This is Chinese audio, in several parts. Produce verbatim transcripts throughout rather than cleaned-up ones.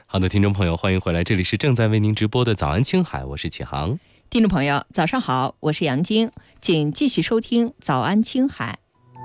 好的，听众朋友，欢迎回来，这里是正在为您直播的早安青海，我是启航。 听众朋友，早上好，我是杨晶，请继续收听早安青海。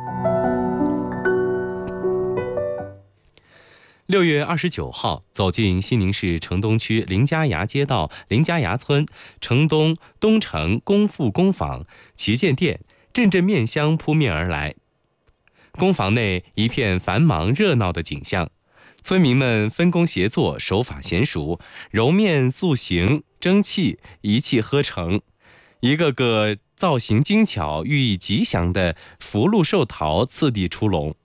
六月二十九号，走进西宁市城东区林家崖街道林家崖村城东东城工复工坊旗舰店，阵阵面香扑面而来。工坊内一片繁忙热闹的景象，村民们分工协作，手法娴熟，揉面塑形蒸汽一气呵成，一个个造型精巧、寓意吉祥的福禄寿桃次第出笼。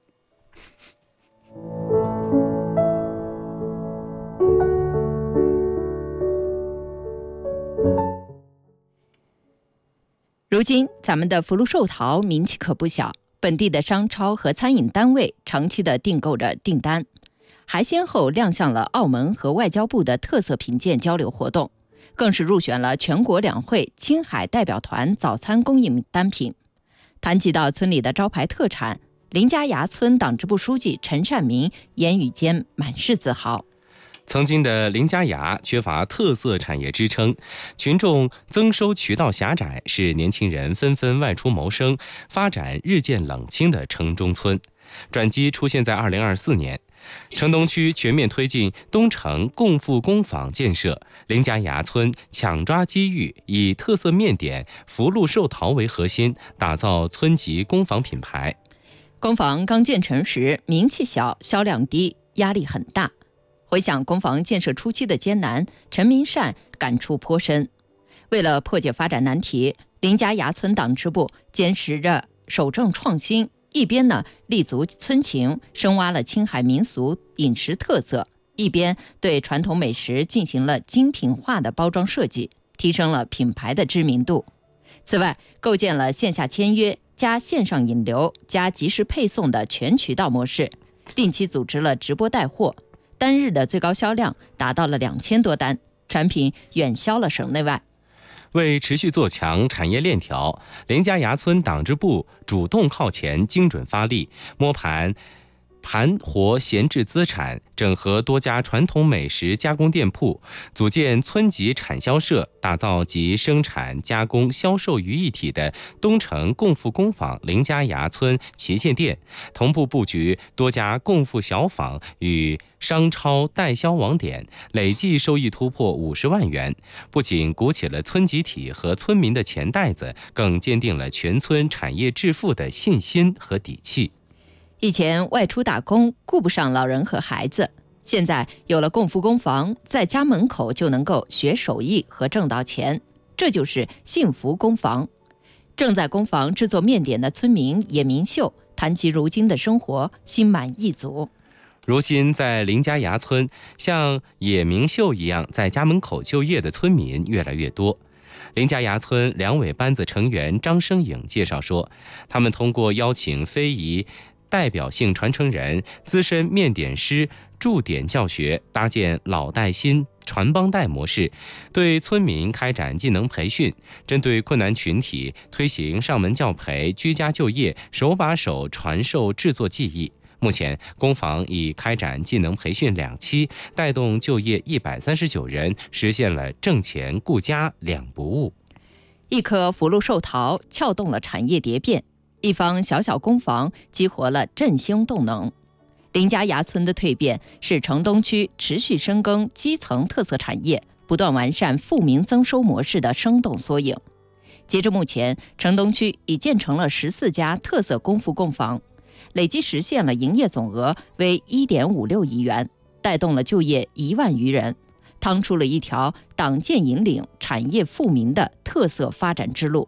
如今咱们的福禄寿桃名气可不小，本地的商超和餐饮单位长期的订购着订单，还先后亮相了澳门和外交部的特色品鉴交流活动，更是入选了全国两会青海代表团早餐供应单品。谈及到村里的招牌特产，林家崖村党支部书记陈善民言语间满是自豪。 曾经的林家崖缺乏特色产业支撑，群众增收渠道狭窄，是年轻人纷纷外出谋生，发展日渐冷清的城中村。转机出现在二零二四年，城东区全面推进东城共复工坊建设，林家崖村抢抓机遇，以特色面点福禄寿桃为核心，打造村级工坊品牌。 工坊刚建成时，名气小，销量低，压力很大。回想工坊建设初期的艰难，陈明善感触颇深。为了破解发展难题，林家崖村党支部坚持着守正创新，一边呢立足村情，深挖了青海民俗饮食特色，一边对传统美食进行了精品化的包装设计，提升了品牌的知名度。此外，构建了线下签约加线上引流加即时配送的全渠道模式，定期组织了直播带货，单日的最高销量达到了两千多单，产品远销了省内外。 为持续做强产业链条，林家崖村党支部主动靠前，精准发力，摸盘盘活闲置资产，整合多家传统美食加工店铺，组建村级产销社，打造集生产、加工、销售于一体的东城共复工坊林家崖村旗舰店，同步布局多家共复小坊与商超代销网点，累计收益突破五十万元。不仅鼓起了村集体和村民的钱袋子，更坚定了全村产业致富的信心和底气。 以前外出打工顾不上老人和孩子，现在有了共复工坊，在家门口就能够学手艺和挣到钱，这就是幸福工坊。正在工坊制作面点的村民野明秀谈及如今的生活，心满意足。 如今在林家崖村，像野明秀一样在家门口就业的村民越来越多。林家崖村两委班子成员张生颖介绍说，他们通过邀请非遗代表性传承人、资深面点师驻点教学，搭建老带新、传帮带模式，对村民开展技能培训，针对困难群体推行上门教培、居家就业、手把手传授制作技艺。目前，工坊已开展技能培训两期，带动就业一百三十九人，实现了挣钱顾家两不误。 一颗福禄寿桃撬动了产业蝶变，一方小小工坊激活了振兴动能。林家崖村的蜕变是城东区持续深耕基层特色产业，不断完善富民增收模式的生动缩影。截至目前，城东区已建成了十四家特色功夫工坊，累计实现了营业总额为 一点五六亿元，带动了就业一万余人，趟出了一条党建引领产业富民的特色发展之路。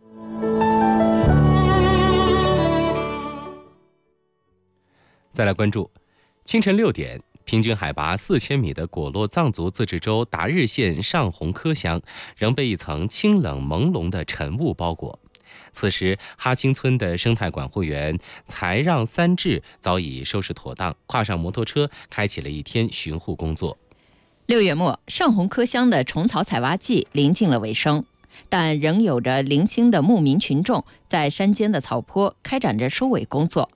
再来关注，清晨六点，平均海拔四千米的果洛藏族自治州达日县上红科乡仍被一层清冷朦胧的晨雾包裹。此时，哈青村的生态管护员才让三志早已收拾妥当，跨上摩托车，开启了一天巡护工作。 六月末，上红科乡的虫草采挖季临近了尾声，但仍有着零星的牧民群众在山间的草坡开展着收尾工作。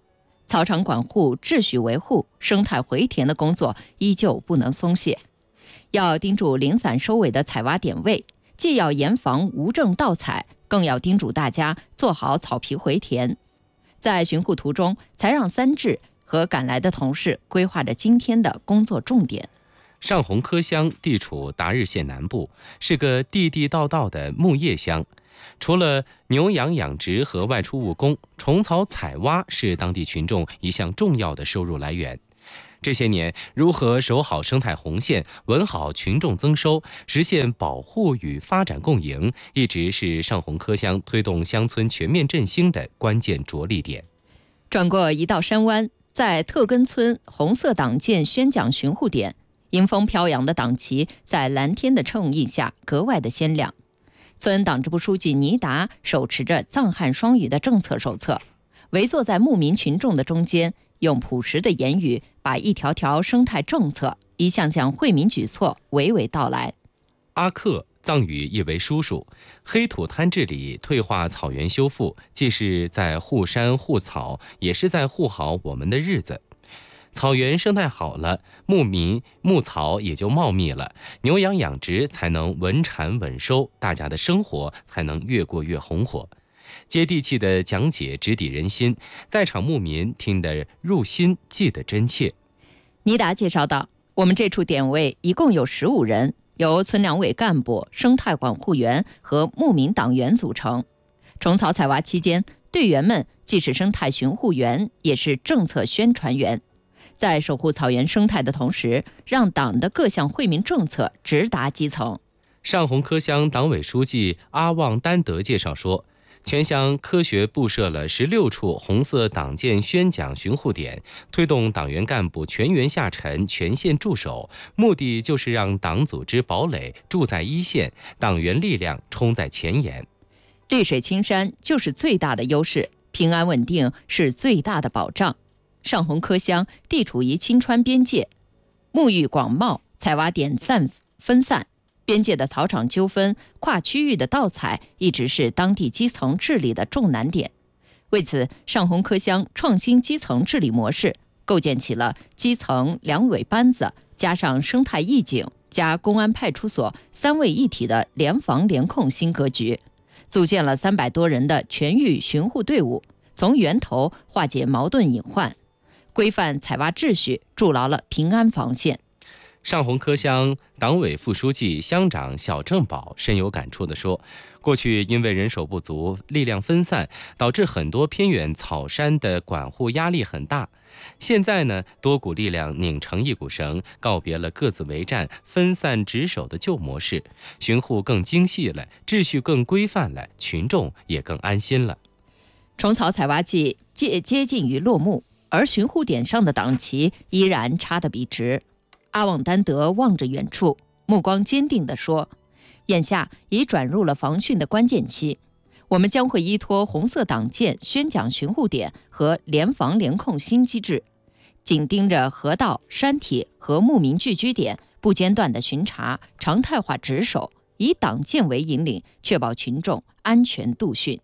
草场管护、秩序维护、生态回填的工作依旧不能松懈。要盯住零散收尾的采挖点位，既要严防无证盗采，更要叮嘱大家做好草皮回填。在巡护途中，才让三治和赶来的同事规划着今天的工作重点。 上红科乡地处达日县南部，是个地地道道的牧业乡。除了牛羊养殖和外出务工，虫草采挖是当地群众一项重要的收入来源。这些年，如何守好生态红线，稳好群众增收，实现保护与发展共赢，一直是上红科乡推动乡村全面振兴的关键着力点。 转过一道山湾，在特根村红色党建宣讲巡护点，迎风飘扬的党旗在蓝天的衬映下格外的鲜亮。村党支部书记倪达手持着藏汉双语的政策手册，围坐在牧民群众的中间，用朴实的言语把一条条生态政策、一项项惠民举措娓娓道来。 阿克，藏语意为叔叔，黑土滩治理、退化草原修复，既是在护山护草，也是在护好我们的日子。草原生态好了，牧民牧草也就茂密了，牛羊养殖才能稳产稳收，大家的生活才能越过越红火。接地气的讲解直抵人心，在场牧民听得入心，记得真切。 倪达介绍道，我们这处点位一共有十五人，由村两委干部、生态管护员和牧民党员组成。虫草采挖期间，队员们既是生态巡护员，也是政策宣传员，在守护草原生态的同时，让党的各项惠民政策直达基层。 上红科乡党委书记阿旺丹德介绍说，全乡科学布设了十六处红色党建宣讲巡护点，推动党员干部全员下沉、全线驻守，目的就是让党组织堡垒驻在一线，党员力量冲在前沿。 绿水青山就是最大的优势，平安稳定是最大的保障。上红科乡地处于青川边界，牧域广袤，采挖点散分散，边界的草场纠纷、跨区域的盗采一直是当地基层治理的重难点。为此，上红科乡创新基层治理模式，构建起了基层两委班子加上生态义警加公安派出所三位一体的联防联控新格局，组建了三百多人的全域巡护队伍，从源头化解矛盾隐患，规范采挖秩序，筑牢了平安防线。 上红科乡党委副书记、乡长小正宝深有感触地说，过去因为人手不足、力量分散，导致很多偏远草山的管护压力很大。现在呢，多股力量拧成一股绳，告别了各自为战、分散值守的旧模式，巡护更精细了，秩序更规范了，群众也更安心了。 虫草采挖季接接近于落幕，而巡护点上的党旗依然插得笔直。阿旺丹德望着远处，目光坚定地说，眼下已转入了防汛的关键期，我们将会依托红色党建宣讲巡护点和联防联控新机制，紧盯着河道、山体和牧民聚居点，不间断地巡查，常态化值守，以党建为引领，确保群众安全度汛。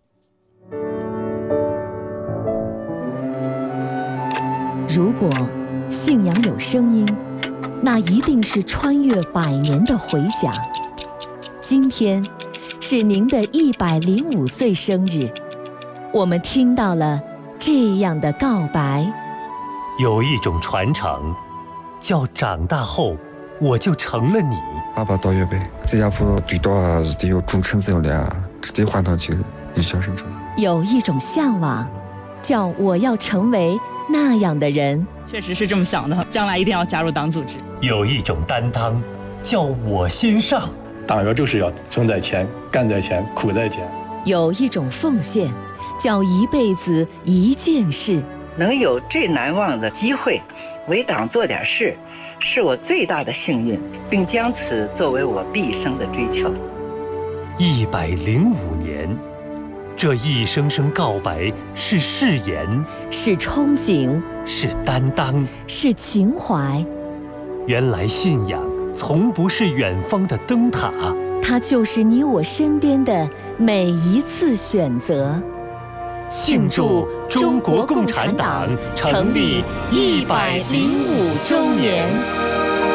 如果信仰有声音，那一定是穿越百年的回响。今天是您的一百零五岁生日，我们听到了这样的告白。 有一种传承，叫长大后我就成了你。 爸爸到月呗，这家伙最多是得有主成这样的，只得换上去一小生成。 有一种向往，叫我要成为那样的人。 确实是这么想的，将来一定要加入党组织。 有一种担当，叫我先上。 党员就是要争在前，干在前，苦在前。 有一种奉献，叫一辈子一件事。 能有最难忘的机会，为党做点事，是我最大的幸运，并将此作为我毕生的追求。 一百零五年，这一声声告白是誓言， 是憧憬， 是担当， 是情怀。 原来信仰从不是远方的灯塔， 它就是你我身边的每一次选择。 庆祝中国共产党成立一百零五周年。